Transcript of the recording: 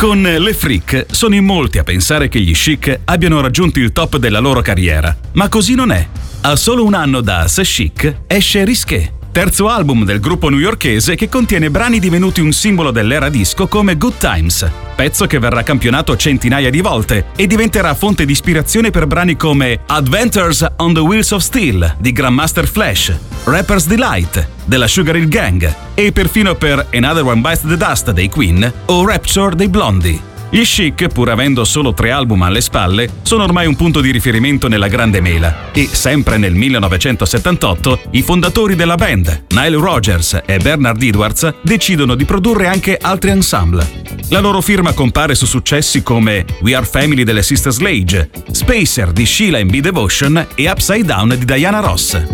Con le Freak sono in molti a pensare che gli Chic abbiano raggiunto il top della loro carriera, ma così non è. A solo un anno da C'est Chic esce Risqué, terzo album del gruppo newyorkese che contiene brani divenuti un simbolo dell'era disco come Good Times, pezzo che verrà campionato centinaia di volte e diventerà fonte di ispirazione per brani come Adventures on the Wheels of Steel di Grandmaster Flash, Rapper's Delight della Sugar Hill Gang e perfino per Another One Bites the Dust dei Queen o Rapture dei Blondie. Gli Chic, pur avendo solo 3 album alle spalle, sono ormai un punto di riferimento nella grande mela e, sempre nel 1978, i fondatori della band, Nile Rodgers e Bernard Edwards, decidono di produrre anche altri ensemble. La loro firma compare su successi come We Are Family delle Sister Sledge, Spacer di Sheila and B Devotion e Upside Down di Diana Ross.